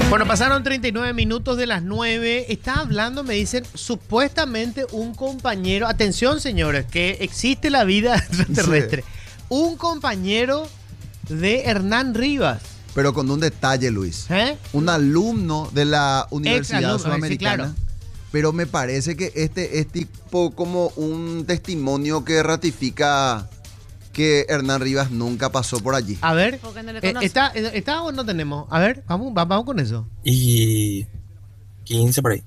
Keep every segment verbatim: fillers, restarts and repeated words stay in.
Bueno, pasaron treinta y nueve minutos de las nueve. Está hablando, me dicen, supuestamente un compañero. Atención, señores, que existe la vida extraterrestre. Sí. Un compañero de Hernán Rivas. Pero con un detalle, Luis. ¿Eh? Un alumno de la Universidad Sudamericana. Sí, claro. Pero me parece que este es tipo como un testimonio que ratifica que Hernán Rivas nunca pasó por allí. A ver, no eh, ¿está, ¿está o no tenemos? A ver, vamos, vamos con eso. Y quince por ahí.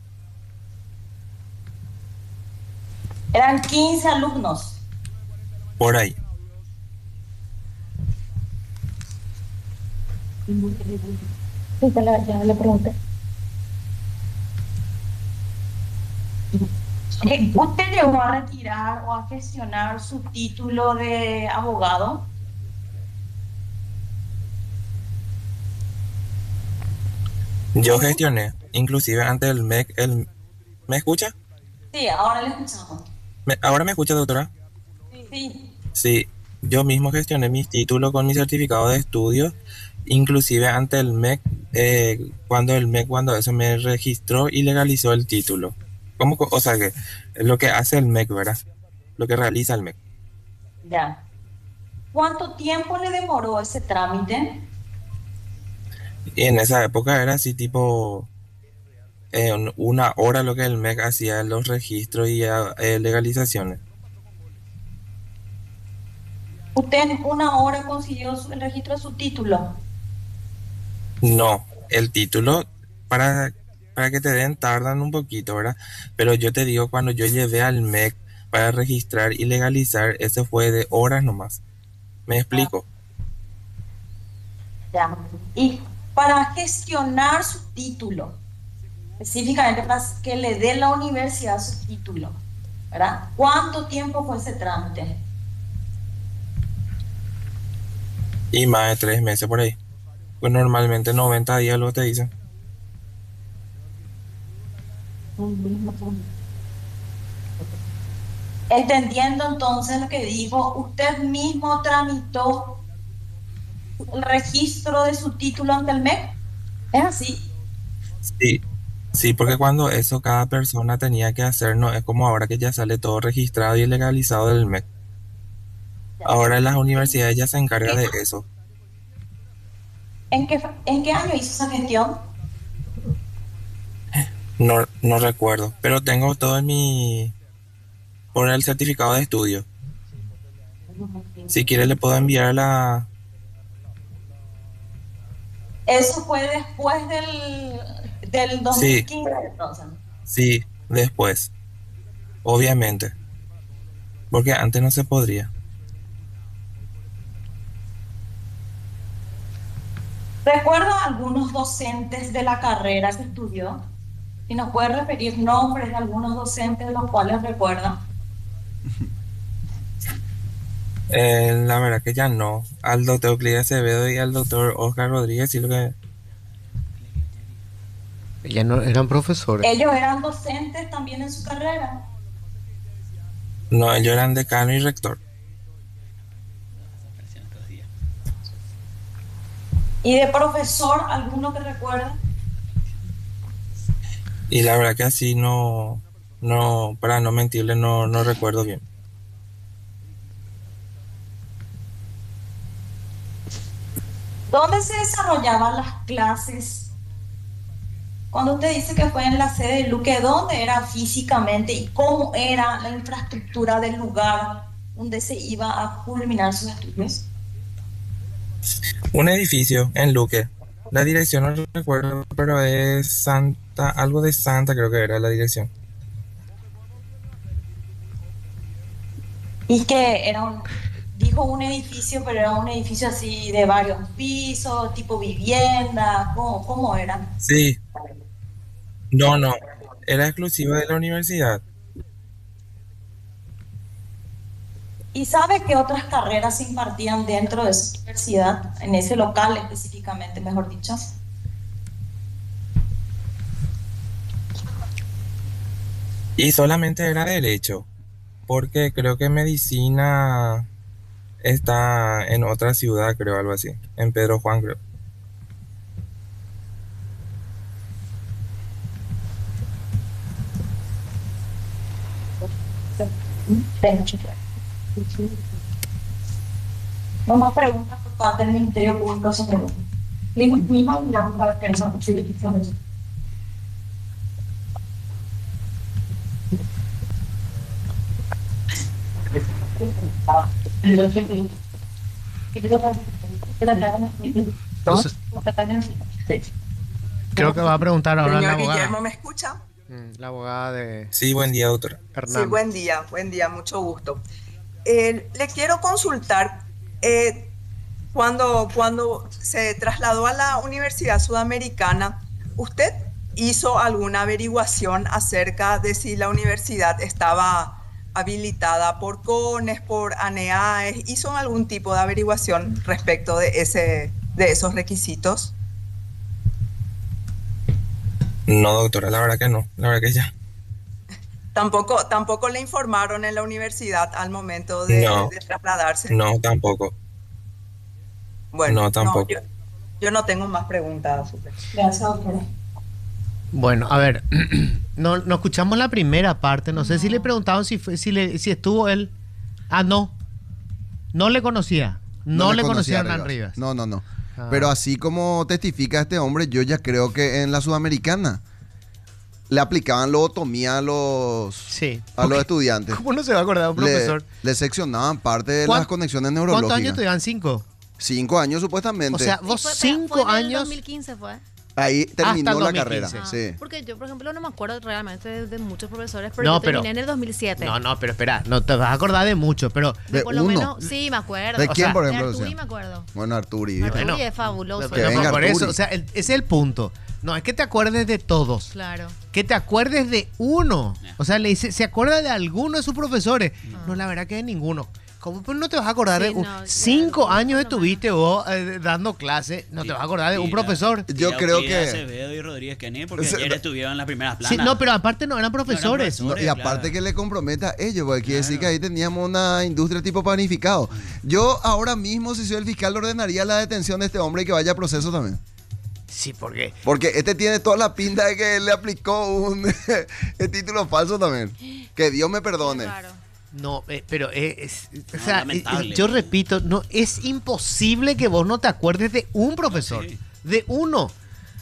Eran quince alumnos. Por ahí. Sí, ya le pregunté. ¿Usted llegó a retirar o a gestionar su título de abogado? Yo gestioné, inclusive ante el M E C, el... ¿me escucha? Sí, ahora le escuchamos. ¿Me... ¿Ahora me escucha, doctora? Sí. Sí, yo mismo gestioné mis títulos con mi certificado de estudio, inclusive ante el M E C, eh, cuando el M E C, cuando eso me registró y legalizó el título. ¿Cómo? O sea, que lo que hace el M E C, ¿verdad? Lo que realiza el M E C. Ya. ¿Cuánto tiempo le demoró ese trámite? Y en esa época era así tipo eh, una hora lo que el M E C hacía los registros y eh, legalizaciones. ¿Usted en una hora consiguió el registro de su título? No, el título para, para que te den tardan un poquito, ¿verdad? Pero yo te digo, cuando yo llevé al M E C para registrar y legalizar, eso fue de horas nomás. ¿Me explico? Ya. Y para gestionar su título, específicamente para que le dé la universidad su título, ¿verdad? ¿Cuánto tiempo fue ese trámite? Y más de tres meses por ahí. Pues normalmente noventa días lo te dicen. Entendiendo entonces lo que dijo, usted mismo tramitó el registro de su título ante el M E C. ¿Es así? Sí, sí, porque cuando eso cada persona tenía que hacer, no es como ahora que ya sale todo registrado y legalizado del M E C. Ahora las universidades ya se encargan de eso. ¿En qué, ¿En qué año hizo esa gestión? No, no recuerdo, pero tengo todo en mi... por el certificado de estudio. Si quiere le puedo enviar la... Eso fue después del, del dos mil quince, sí. Entonces. Sí, después. Obviamente. Porque antes no se podría. Recuerdo a algunos docentes de la carrera que estudió. Si nos puede referir nombres de algunos docentes de los cuales recuerda. Eh, la verdad que ya no. Al doctor Euclides Acevedo y al doctor Oscar Rodríguez, sí lo que... Ya no eran profesores. Ellos eran docentes también en su carrera. No, ellos eran decano y rector. ¿Y de profesor alguno que recuerda? Y la verdad que así no, no, para no mentirle, no, no recuerdo bien. ¿Dónde se desarrollaban las clases? Cuando usted dice que fue en la sede de Luque, ¿dónde era físicamente y cómo era la infraestructura del lugar donde se iba a culminar sus estudios? Un edificio en Luque. La dirección no recuerdo, pero es Santa, algo de Santa creo que era la dirección. Y que era un, dijo un edificio, pero era un edificio así de varios pisos, tipo vivienda, ¿cómo, cómo era? Sí. No, no, era exclusiva de la universidad. ¿Y sabe qué otras carreras se impartían dentro de esa universidad, en ese local específicamente, mejor dicho? Y solamente era derecho, porque creo que medicina está en otra ciudad, creo, algo así, en Pedro Juan, creo. No más preguntas por parte del Ministerio Público sobre misma unidad para que esa posibilidad. Entonces, creo que va a preguntar ahora Señor la abogada. Guillermo, ¿me escucha? Mm, La abogada de Sí, buen día, doctora. Hernán. Sí, buen día, buen día, mucho gusto. Eh, le quiero consultar, eh, cuando, cuando se trasladó a la Universidad Sudamericana, ¿usted hizo alguna averiguación acerca de si la universidad estaba habilitada por CONES, por ANEAES? ¿Hizo algún tipo de averiguación respecto de, ese, de esos requisitos? No, doctora, la verdad que no, la verdad que ya. Tampoco, tampoco le informaron en la universidad al momento de, No. de trasladarse. No, tampoco. Bueno, No, tampoco. yo, yo no tengo más preguntas. Gracias, doctora. Bueno, a ver, no, no escuchamos la primera parte. No sé si le preguntaron si fue, si le, si estuvo él. Ah, no. No le conocía. No, le conocía a Hernán Rivas. No, no, no. Ah. Pero así como testifica este hombre, yo ya creo que en la Sudamericana le aplicaban lobotomía a los, Sí. a los Porque- estudiantes. ¿Cómo no se va a acordar un profesor? Le, le seccionaban parte de ¿Cuán- las conexiones ¿Cuántos años neurológicas. te dan? Cinco. Cinco años supuestamente. O sea, Sí, vos fue- cinco fue en el años. dos mil quince fue. Ahí terminó Hasta el la dos mil carrera. quince. Ah, Sí. Porque yo, por ejemplo, no me acuerdo realmente de, de muchos profesores, pero No, yo pero- terminé en el dos mil siete. No, no, pero espera, no te vas a acordar de mucho, pero De de por lo uno. menos, sí, me acuerdo. ¿De O quién, sea, por de ejemplo, Arturi decía? me acuerdo. Bueno, Arturi. Arturi Bueno. es fabuloso. Que pero venga por Arturi. eso, o sea, el- ese es el punto. No, es que te acuerdes de todos. Claro. Que te acuerdes de uno. O sea, le dice, ¿se acuerda de alguno de sus profesores? No, la verdad que de ninguno. ¿Cómo pues no te vas a acordar Sí, de un- no, cinco claro, años no, estuviste vos eh, dando clase? No te vas a acordar de un Tira- profesor. Yo tira creo Euclides que- Acevedo y Rodríguez Kennedy, porque Se- ayer estuvieron en las primeras planas. Sí, no, pero aparte no eran profesores. No, No, y aparte claro. que le comprometa a ellos, porque quiere decir Claro. que ahí teníamos una industria tipo panificado. Yo ahora mismo, si soy el fiscal, le ordenaría la detención de este hombre y que vaya a proceso también. Sí, porque Porque este tiene toda la pinta de que él le aplicó un el título falso también. Que Dios me perdone. Claro. no, eh, pero es, es- o No, sea, lamentable. eh, yo repito, no es imposible que vos no te acuerdes de un profesor, sí. de uno.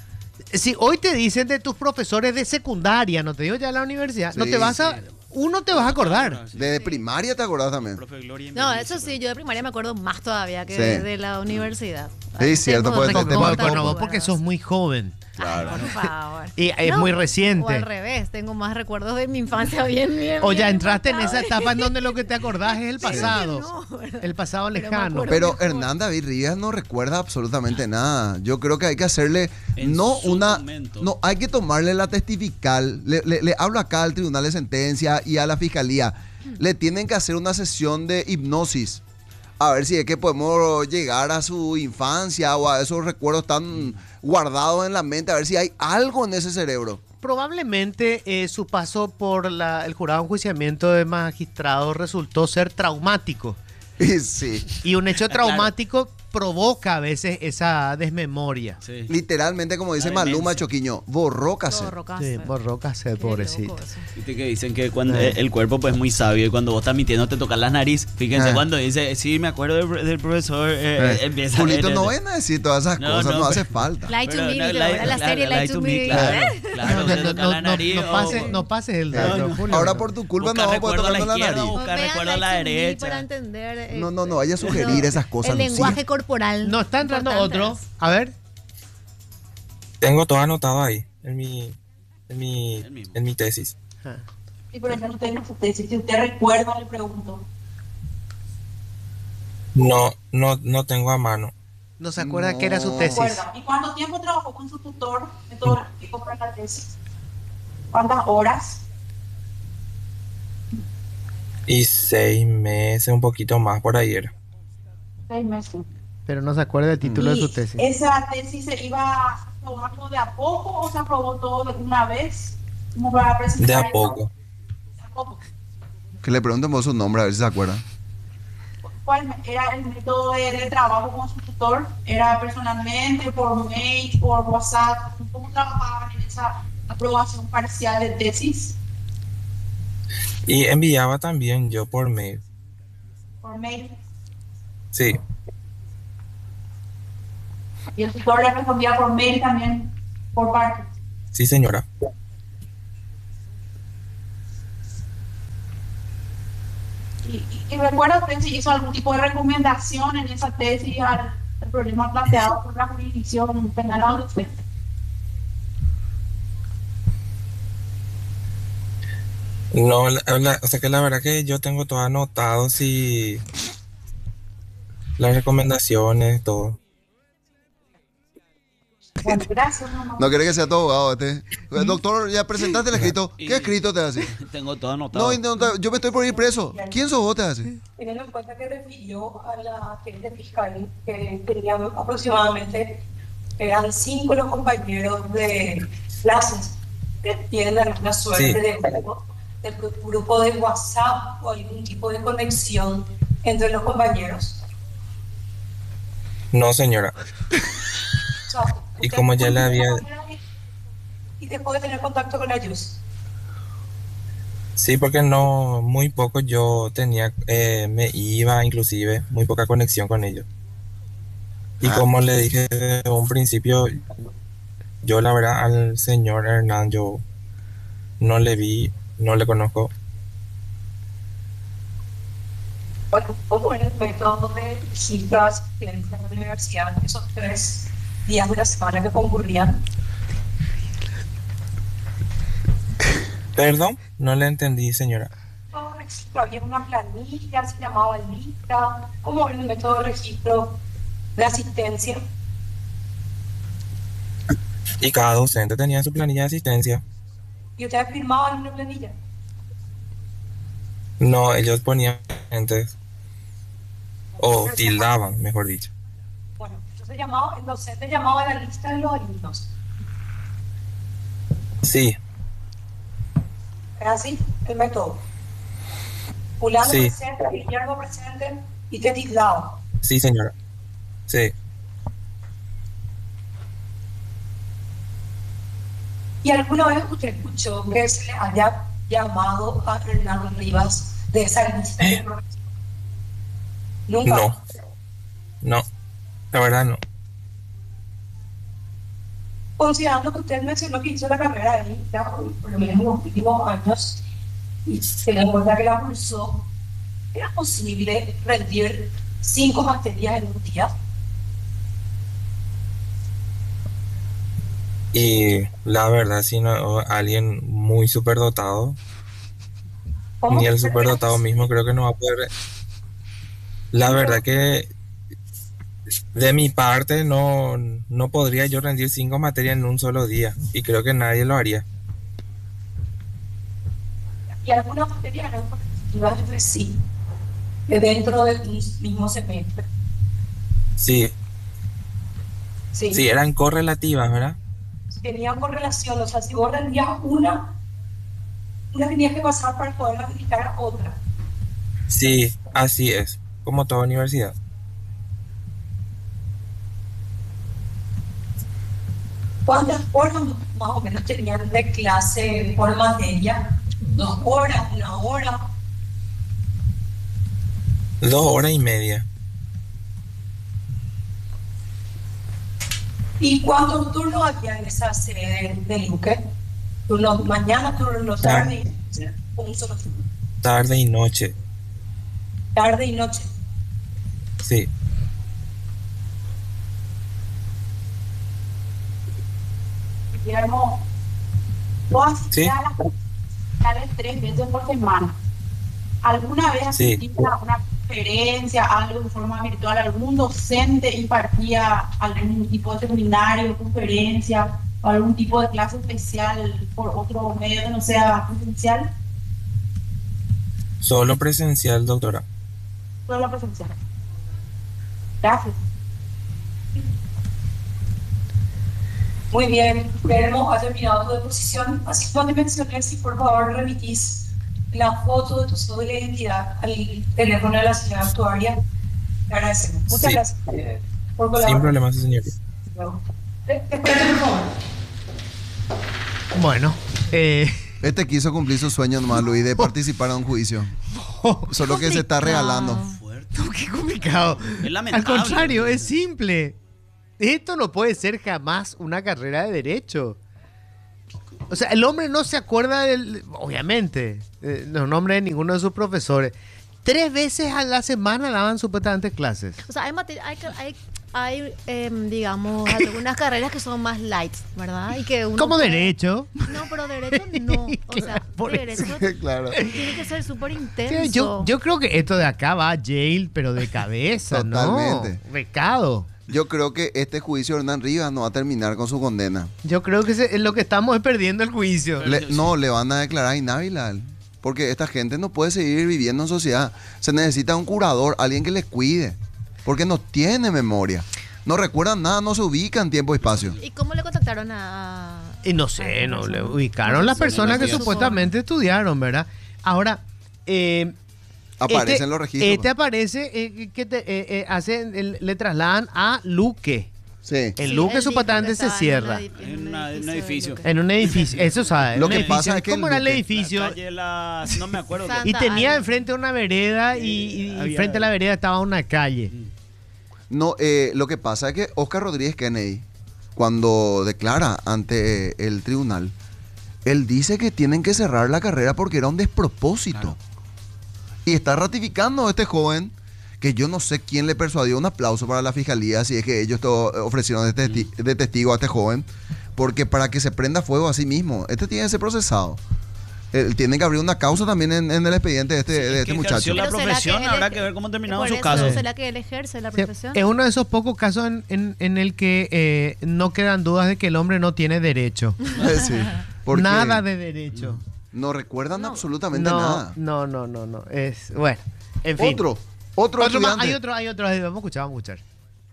Si hoy te dicen de tus profesores de secundaria, no te digo ya de la universidad, no Sí, te vas a, sí. uno te vas a acordar. Desde primaria te acordás también. Profe Gloria No, Inverniza, eso sí, pero- yo de primaria me acuerdo más todavía que Sí. de, de la universidad. Sí, cierto, Tengo porque te- No, te recuerdos marcó. bueno, vos muy porque buenos. sos muy joven. Claro. Ay, por favor. Y es muy reciente. O al revés, tengo más recuerdos de mi infancia bien, bien. O ya bien entraste en esa marcados. etapa en donde lo que te acordás es el Sí, pasado. no, ¿verdad? El pasado Pero me lejano. acuerdo. Pero mejor. Hernán David Rivas no recuerda absolutamente nada. Yo creo que hay que hacerle En no su una momento. no hay que tomarle la testifical. Le, le- le hablo acá al tribunal de sentencia y a la fiscalía. Le tienen que hacer una sesión de hipnosis. A ver si es que podemos llegar a su infancia o a esos recuerdos tan guardados en la mente, a ver si hay algo en ese cerebro. Probablemente eh, su paso por la- el jurado de enjuiciamiento de magistrados resultó ser traumático. Y sí, Y un hecho Claro. traumático provoca a veces esa desmemoria. Sí. literalmente como dice La Maluma demencia. Choquiño, borró cassette. Borró Sí, cassette. borró cassette, Qué pobrecito. loco eso. Viste que dicen que cuando Eh. eh, el cuerpo pues es muy sabio y cuando vos estás mintiendo te tocan las nariz. Fíjense Eh. cuando dice, sí, me acuerdo del, del profesor, eh, Eh, empieza Julito, a- no vayan a decir todas esas No, cosas, no, no, hace pero- falta. Lie to Pero me, no, dice, lie- ¿verdad? La claro, serie Lie to me. Claro, ¿eh? claro, No, te no, tocan no, la no, nariz. no o- pases, no pases el dato, No, Julio. ahora por tu culpa Busca no vamos a poder recuerdo a la tocarnos la izquierda, nariz. busca Vean recuerdo a Lie la to me derecha. para entender. eh, No, no, no vaya a sugerir esas cosas, El Lucía. lenguaje corporal. No, está entrando Importantes. otro. A ver. Tengo todo anotado ahí, en mi, en mi, El mismo. en mi tesis. Ah. Y por ejemplo, usted, usted, si usted recuerda, le pregunto. No, no, no tengo a mano. No se acuerda No. que era su tesis. ¿Recuerda? ¿Y cuánto tiempo trabajó con su tutor metodológico para la tesis? ¿Cuántas horas? Y seis meses, un poquito más por ayer. Seis meses. Pero no se acuerda del título de ¿Y su tesis. esa tesis se iba aprobando de a poco o se aprobó todo de una vez? ¿Cómo para presentar De a eso? poco. De a poco. Que le pregunten por su nombre, a ver si se acuerda. ¿Cuál era el método de, de trabajo con su tutor? ¿Era personalmente, por mail, por WhatsApp? ¿Cómo trabajaban en esa aprobación parcial de tesis? Y enviaba también yo por mail. ¿Por mail? Sí. Y el tutor le respondía por mail también, por parte. Sí, señora. ¿Y, y, y recuerda usted si hizo algún tipo de recomendación en esa tesis al, al problema planteado por la jurisdicción penal adolescente? No, la, la, o sea que la verdad que yo tengo todo anotado, si las recomendaciones, todo. Bueno, gracias, mamá. No querés que sea tu abogado este. Doctor, ya presentaste el escrito. ¿Qué escrito te hace? Tengo todo anotado. No, no, yo me estoy por ir preso. ¿Quién sos vos te hace? Teniendo en cuenta que refirió a la agente fiscal que tenían aproximadamente, eran cinco los compañeros de clases que tienen alguna suerte Sí. de grupo, de grupo de WhatsApp o algún tipo de conexión entre los compañeros. No, señora. O sea, Y usted como ya le había... y dejó de tener contacto con ellos. Sí, porque no, muy poco yo tenía, eh, me iba inclusive, muy poca conexión con ellos. Y Ah. como le dije desde un principio, yo la verdad al señor Hernán, yo no le vi, no le conozco. Bueno, como en el método de visitas en la universidad, esos tres días de la semana que concurrían, Perdón, no le entendí, señora. todo registro, había una planilla, se llamaba lista, como en el método de registro de asistencia. Y cada docente tenía su planilla de asistencia. Y ustedes firmaban en una planilla. No, ellos ponían antes, o tildaban, mejor dicho. Bueno, entonces llamaba, el docente llamaba a la lista de los alumnos. Sí, Era así el método. Fulano Sí. presente, Guillermo presente, y te tildaba. sí, señora. Sí. ¿Y alguna vez usted escuchó que se le haya llamado a Hernán Rivas de esa lista de profesores? Nunca. No. No, la verdad no. Considerando que usted mencionó que hizo la carrera de lista por lo menos en los últimos años y teniendo en cuenta que la cursó, ¿era posible rendir cinco materias en un día? Y la verdad, si no, alguien muy superdotado, ¿Cómo? ni el superdotado mismo creo que no va a poder. La verdad que de mi parte no, no podría yo rendir cinco materias en un solo día, y creo que nadie lo haría. Y algunas materias eran competitivas entre sí, de dentro del mismo semestre. Sí, Sí. sí, eran correlativas, ¿verdad? Tenían correlación, o sea, si vos rendías una, una tenías que pasar para poder aplicar a otra. Sí, así es, como toda universidad. ¿Cuántas horas más o menos tenían de clase por materia? ¿Dos horas, una hora? Dos horas y media. ¿Y cuántos turnos había en esa sede de Luque? ¿Turnos mañana, turnos tarde? Un solo turno. Tarde y noche. Tarde y noche. Sí. Guillermo, vos Sí. asistías a las clases tres veces por semana. ¿Alguna vez Sí. asististe a una conferencia, algo en forma virtual? ¿Algún docente impartía algún tipo de seminario, conferencia o algún tipo de clase especial por otro medio que no sea presencial? Solo presencial, doctora. Solo presencial. Gracias. Muy bien, Guillermo, ha terminado tu deposición. Así que te mencioné, si por favor remitís la foto de tu cédula de identidad al teléfono de la señora actuaria. Le agradecemos. Muchas Sí. gracias eh, por Sin colaborar. problema, sí, señorita. Te- te espero, por favor. Bueno, eh, Este quiso cumplir su sueño nomás, Luis, de participar en un juicio. Solo que se está regalando. No, qué complicado. Es lamentable. Al contrario, es simple. Esto no puede ser jamás una carrera de derecho. O sea, el hombre no se acuerda del... Obviamente, eh, los nombres de ninguno de sus profesores. Tres veces a la semana daban supuestamente clases. O sea, hay, materia, hay, hay, hay eh, digamos, algunas carreras que son más light, ¿verdad? Y que uno Como puede... derecho. No, pero derecho no. O sea, Por derecho Claro. tiene que ser súper intenso. Yo, yo creo que esto de acá va a jail, pero de cabeza, ¿no? Totalmente. Becado. Yo creo que este juicio de Hernán Rivas no va a terminar con su condena. Yo creo que se- lo que estamos es perdiendo el juicio. Le- no, le van a declarar inhábil a él. Porque esta gente no puede seguir viviendo en sociedad. Se necesita un curador, alguien que les cuide. Porque no tiene memoria. No recuerdan nada, no se ubican en tiempo y espacio. ¿Y cómo le contactaron a...? Y no sé, no le ubicaron las personas que supuestamente estudiaron, ¿verdad? Ahora, eh, Aparecen este, los registros. Este aparece eh, que te, eh, eh, hacen, el- le trasladan a Luque. Sí. El Sí, Luque él supuestamente dijo que se estaba cierra. en un En una- en un de edificio. Luque. En un edificio, eso sabe. Lo un que edificio. pasa es que ¿Cómo el era el Luque- edificio? La calle la- no me acuerdo. Santa Y tenía Ana. enfrente una vereda y, y Había- frente a la vereda estaba una calle. No, eh, lo que pasa es que Oscar Rodríguez Kennedy, cuando declara ante el tribunal, él dice que tienen que cerrar la carrera porque era un despropósito. Claro. Y está ratificando a este joven, que yo no sé quién le persuadió. Un aplauso para la fiscalía, si es que ellos to- ofrecieron de, testi- de testigo a este joven, porque para que se prenda fuego a sí mismo, este tiene que ser procesado. Él tiene que abrir una causa también en, en el expediente de este, Sí, de que este muchacho. ejerció la Pero ¿será profesión, que él habrá ej- que ver cómo terminaron por sus eso, casos. ¿Será que él ejerce la Sí, profesión? es uno de esos pocos casos en, en- en el que eh, no quedan dudas de que el hombre no tiene derecho. Sí, porque Nada de derecho. no recuerdan No. absolutamente No, nada. no, no, no, no. Es, bueno, en fin. Otro, otro, Otro más. estudiante. Hay otro, hay otro. Vamos a escuchar, vamos a escuchar.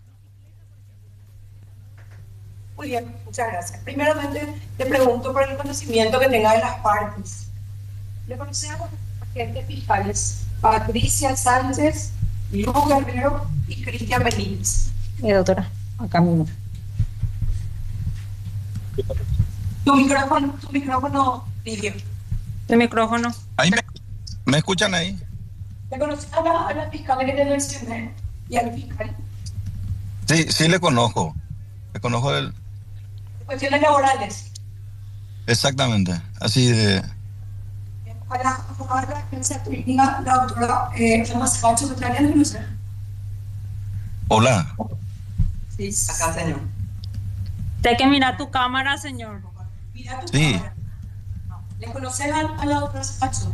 Muy bien, muchas gracias. Primeramente, le pregunto por el conocimiento que tenga de las partes. ¿Le conocen a los agentes fiscales Patricia Sánchez, Lu Guerrero y Cristian Benítez? Eh, doctora, acá mismo. Tu micrófono, tu micrófono, Lidia. El micrófono. Ahí me, ¿me escuchan ahí? ¿Le conocen a la, a la fiscal que te mencioné y al fiscal? Sí, sí le conozco. Le conozco el, Cuestiones laborales. exactamente. Así de... A la abogada que se aplica la doctora eh, Emma Sabacho, que trae el conocer. Hola. Sí, acá, señor. Hay que mirar tu cámara, señor. Mira tu Sí. cámara. ¿Le conocen a, a la doctora Sabacho?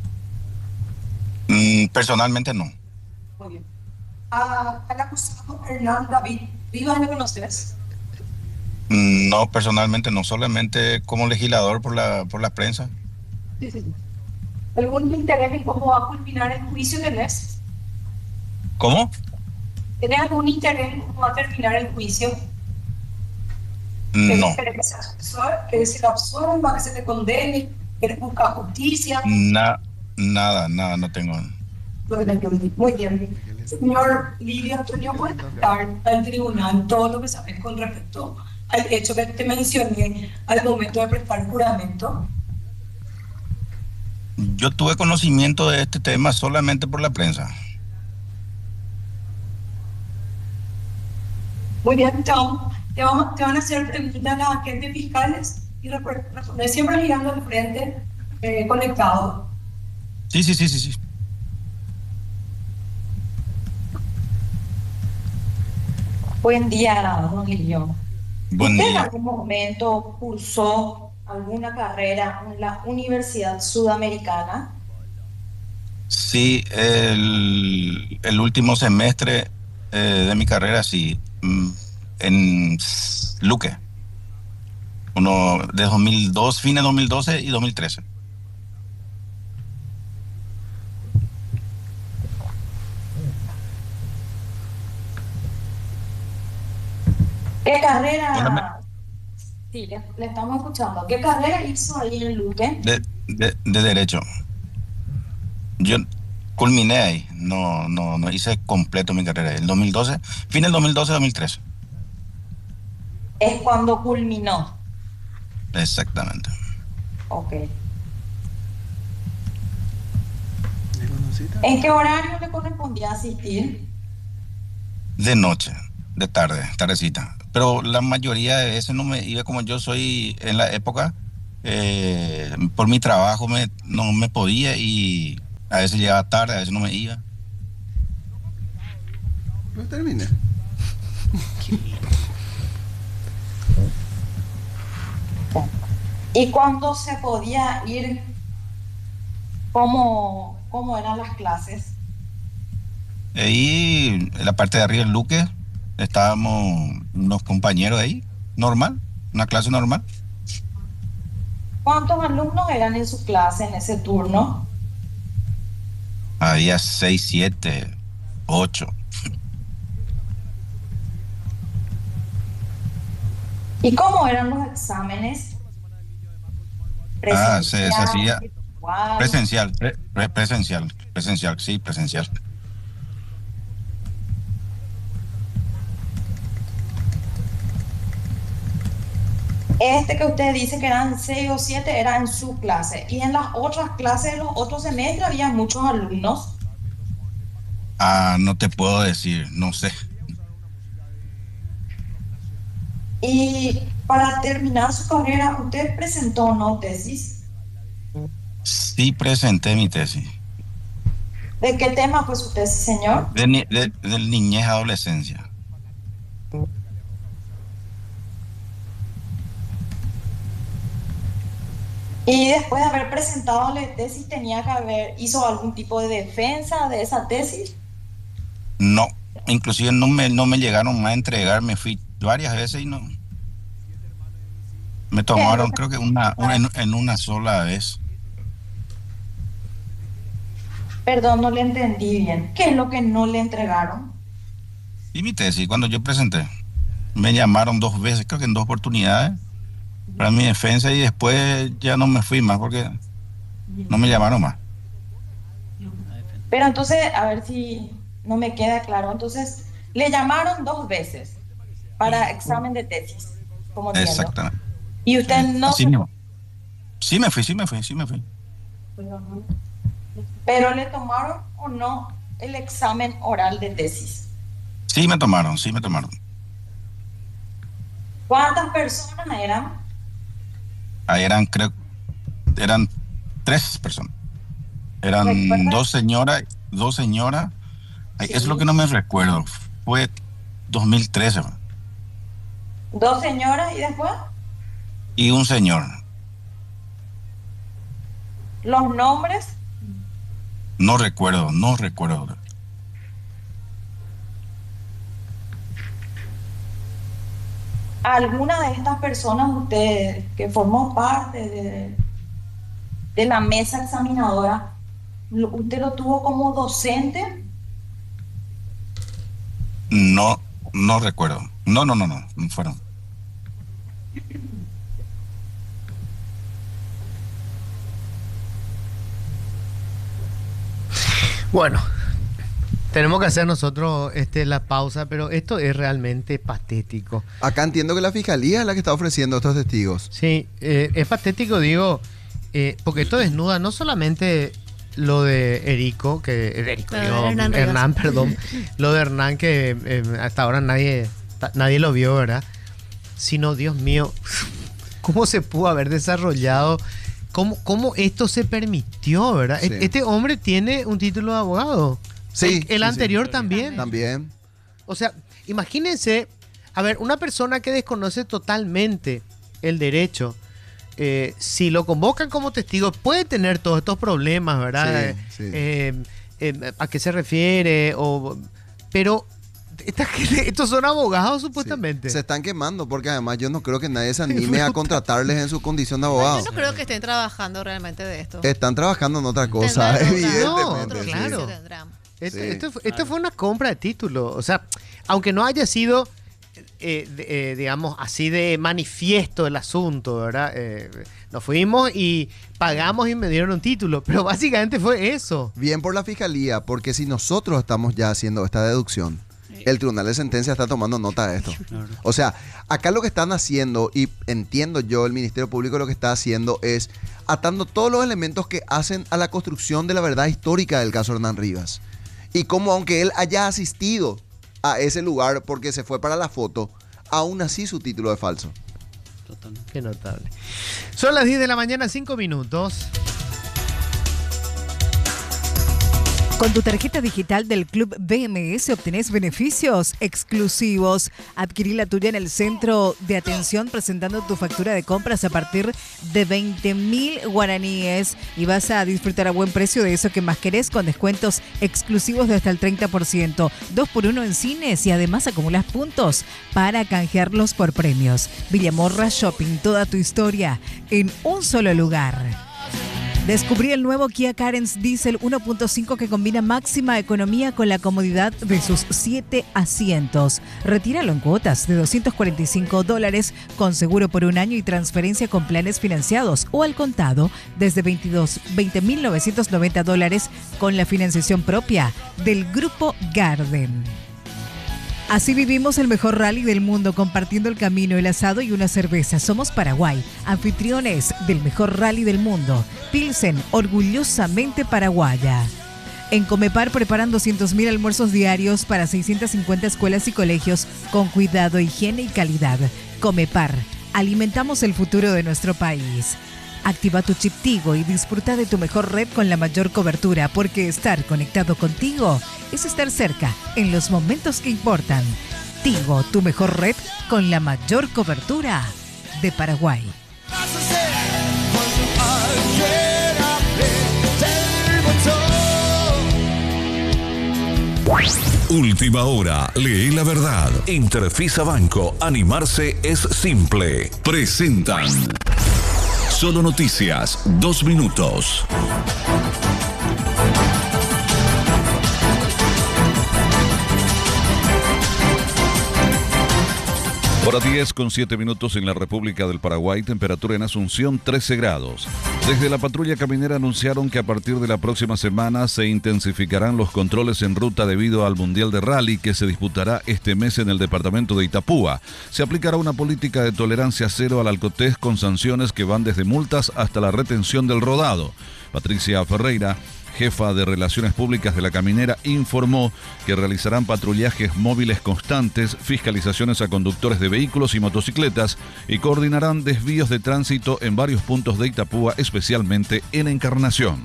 Mm, personalmente no. Muy bien. A, al acusado Hernán David Rivas, ¿le conoces? Mm, No, personalmente no. Solamente como legislador por la, por la prensa. Sí, sí, sí. ¿Algún interés en cómo va a culminar el juicio tenés? ¿Cómo? ¿Tenés algún interés en cómo va a terminar el juicio? Mm, No. ¿Querés que se absuelva, que se lo absuelva, que se te condene? ¿Querés buscar justicia? Na- nada, nada, no tengo. Muy bien. Señor Lidia Antonio, ¿puede contar al tribunal todo lo que sabes con respecto al hecho que te mencioné al momento de prestar juramento? Yo tuve conocimiento de este tema solamente por la prensa. Muy bien, te, vamos- te, vamos- te van a hacer preguntas a las agentes fiscales y recuerda- responde siempre mirando al frente, eh, conectado. Sí, sí, sí, sí, sí. Buen día, don Lillo. Buen ¿Usted en día. algún momento cursó alguna carrera en la Universidad Sudamericana? Sí, el, el último semestre eh, de mi carrera, sí, mm, en Luque. Uno de dos mil dos, fines de dos mil doce y dos mil trece. ¿Qué carrera? Hola, Sí, le, le estamos escuchando. ¿Qué carrera hizo ahí en Luque? De, de, de derecho. Yo culminé ahí, no, no, no hice completo mi carrera. El dos mil doce, fin del dos mil doce, dos mil trece. Es cuando culminó. Exactamente. Ok. ¿En qué horario le correspondía asistir? De noche, de tarde, tardecita. Pero la mayoría de veces no me iba, como yo soy en la época, eh, por mi trabajo me, no me podía y a veces llegaba tarde, a veces no me iba. No terminé. ¿Y cuando se podía ir, cómo, cómo eran las clases? Ahí, en la parte de arriba del Luque, estábamos unos compañeros ahí, normal, una clase normal. ¿Cuántos alumnos eran en su clase en ese turno? Había seis, siete, ocho. ¿Y cómo eran los exámenes? Ah, se, se hacía virtual. presencial, pre- pre- presencial, presencial, sí, presencial. Este que usted dice que eran seis o siete era en su clase. Y en las otras clases de los otros semestres había muchos alumnos. Ah, no te puedo decir, no sé. Y para terminar su carrera, ¿usted presentó no tesis? Sí presenté mi tesis. ¿De qué tema fue su tesis, señor? De, ni- de, de niñez a adolescencia. Y después de haber presentado la tesis, ¿tenía que haber, hizo algún tipo de defensa de esa tesis? No, inclusive no me, no me llegaron a entregar, me fui varias veces y no. Me tomaron, creo que una, una- en, en una sola vez. Perdón, no le entendí bien. ¿Qué es lo que no le entregaron? Y mi tesis, cuando yo presenté, me llamaron dos veces, creo que en dos oportunidades, para mi defensa y después ya no me fui más porque no me llamaron más. Pero entonces, a ver si no me queda claro. Entonces, le llamaron dos veces para examen de tesis, como entiendo. Exactamente. Y usted no Así se- mismo. Sí me fui, sí me fui, sí me fui. Pero le tomaron o no el examen oral de tesis. Sí me tomaron, sí me tomaron. ¿Cuántas personas eran? Ahí eran, creo, eran tres personas. Eran ¿Recuerda? dos señoras, dos señoras. Ay, es lo que no me recuerdo. Fue dos mil trece fue. Dos señoras y después Y un señor. los nombres. No recuerdo, no recuerdo. ¿Alguna de estas personas usted que formó parte de, de la mesa examinadora, lo- usted lo tuvo como docente? No, no recuerdo. No, no, no, no, no fueron. Bueno, tenemos que hacer nosotros este, la pausa, pero esto es realmente patético. Acá entiendo que la fiscalía es la que está ofreciendo estos testigos. Sí, eh, es patético, digo, eh, porque esto desnuda no solamente lo de Erico, que Erico, Lo de digo, Hernán Hernán, Rivas. perdón, lo de Hernán que eh, hasta ahora nadie, ta- nadie lo vio, ¿verdad? Sino, Dios mío, cómo se pudo haber desarrollado, cómo, cómo esto se permitió, ¿verdad? Sí. E- Este hombre tiene un título de abogado. Sí, El, el sí, anterior sí. también. También. O sea, imagínense, a ver, una persona que desconoce totalmente el derecho, eh, si lo convocan como testigo, puede tener todos estos problemas, ¿verdad? Sí, sí. Eh, eh, ¿a qué se refiere? O, pero esta gente- estos son abogados supuestamente. Se están quemando porque además yo no creo que nadie se anime a contratarles en su condición de abogado. Yo no creo que estén trabajando realmente de esto. Están trabajando en otra cosa, Tendrán otra- evidentemente. otro sí. claro. oficio tendrán. Esto, Sí, esto fue, esto fue una compra de título. O sea, aunque no haya sido, eh, de- eh, digamos, así de manifiesto el asunto, ¿verdad? Eh, nos fuimos y pagamos y me dieron un título. Pero básicamente fue eso. Bien por la fiscalía, porque si nosotros estamos ya haciendo esta deducción El tribunal de sentencia está tomando nota de esto. Claro. O sea, acá lo que están haciendo, y entiendo yo, el Ministerio Público lo que está haciendo es atando todos los elementos que hacen a la construcción de la verdad histórica del caso Hernán Rivas. Y como aunque él haya asistido a ese lugar porque se fue para la foto, aún así su título es falso. Totalmente. Qué notable. Son las diez de la mañana, cinco minutos. Con tu tarjeta digital del Club B M S obtenés beneficios exclusivos. Adquirí la tuya en el centro de atención presentando tu factura de compras a partir de veinte mil guaraníes y vas a disfrutar a buen precio de eso que más querés con descuentos exclusivos de hasta el treinta por ciento. dos por uno en cines y además acumulas puntos para canjearlos por premios. Villamorra Shopping, toda tu historia en un solo lugar. Descubrí el nuevo Kia Carens Diesel uno punto cinco que combina máxima economía con la comodidad de sus siete asientos. Retíralo en cuotas de doscientos cuarenta y cinco dólares con seguro por un año y transferencia con planes financiados o al contado desde veinte mil novecientos noventa dólares con la financiación propia del Grupo Garden. Así vivimos el mejor rally del mundo, compartiendo el camino, el asado y una cerveza. Somos Paraguay, anfitriones del mejor rally del mundo. Pilsen, orgullosamente paraguaya. En Comepar preparan doscientos mil almuerzos diarios para seiscientas cincuenta escuelas y colegios con cuidado, higiene y calidad. Comepar, alimentamos el futuro de nuestro país. Activa tu chip Tigo y disfruta de tu mejor red con la mayor cobertura, porque estar conectado contigo es estar cerca en los momentos que importan. Tigo, tu mejor red con la mayor cobertura de Paraguay. Última hora, lee la verdad. Interfisa Banco, animarse es simple. Presentan Solo Noticias, dos minutos. Hora diez con siete minutos en la República del Paraguay, temperatura en Asunción trece grados. Desde la patrulla caminera anunciaron que a partir de la próxima semana se intensificarán los controles en ruta debido al Mundial de Rally que se disputará este mes en el departamento de Itapúa. Se aplicará una política de tolerancia cero al alcotés con sanciones que van desde multas hasta la retención del rodado. Patricia Ferreira, jefa de Relaciones Públicas de la Caminera, informó que realizarán patrullajes móviles constantes, fiscalizaciones a conductores de vehículos y motocicletas y coordinarán desvíos de tránsito en varios puntos de Itapúa, especialmente en Encarnación.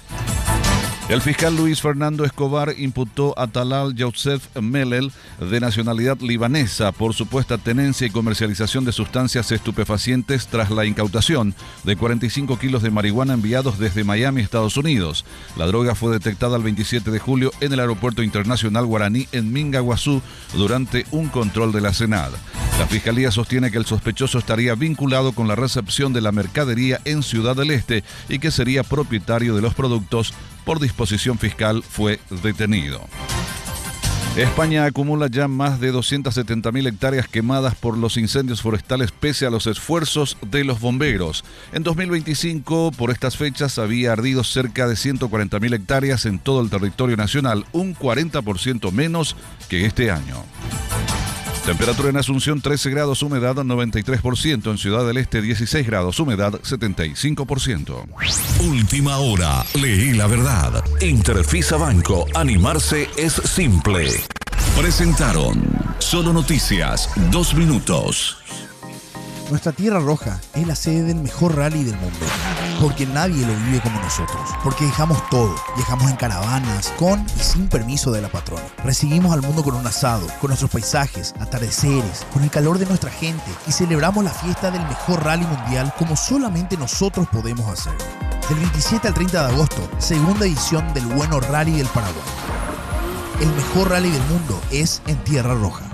El fiscal Luis Fernando Escobar imputó a Talal Youssef Melel, de nacionalidad libanesa, por supuesta tenencia y comercialización de sustancias estupefacientes tras la incautación de cuarenta y cinco kilos de marihuana enviados desde Miami, Estados Unidos. La droga fue detectada el veintisiete de julio en el Aeropuerto Internacional Guaraní en Mingaguazú durante un control de la Senad. La Fiscalía sostiene que el sospechoso estaría vinculado con la recepción de la mercadería en Ciudad del Este y que sería propietario de los productos. Por disposición fiscal fue detenido. España acumula ya más de doscientas setenta mil hectáreas quemadas por los incendios forestales pese a los esfuerzos de los bomberos. En dos mil veinticinco, por estas fechas, había ardido cerca de ciento cuarenta mil hectáreas en todo el territorio nacional, un cuarenta por ciento menos que este año. Temperatura en Asunción trece grados, humedad noventa y tres por ciento. En Ciudad del Este dieciséis grados, humedad setenta y cinco por ciento. Última hora, leí la verdad. Interfisa Banco, animarse es simple. Presentaron Solo Noticias, dos minutos. Nuestra Tierra Roja es la sede del mejor rally del mundo, porque nadie lo vive como nosotros, porque dejamos todo, viajamos en caravanas, con y sin permiso de la patrona. Recibimos al mundo con un asado, con nuestros paisajes, atardeceres, con el calor de nuestra gente y celebramos la fiesta del mejor rally mundial como solamente nosotros podemos hacer. Del veintisiete al treinta de agosto, segunda edición del Bueno Rally del Paraguay. El mejor rally del mundo es en Tierra Roja.